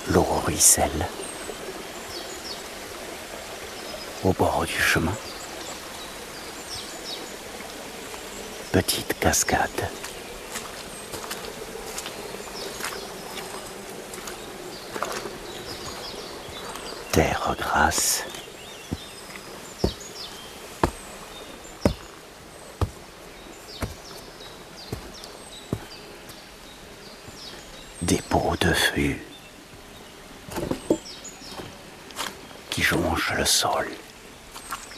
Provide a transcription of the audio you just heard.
L'eau ruisselle. Au bord du chemin, petite cascade. Terre grasse. Dépôt de fûts qui jonchent le sol.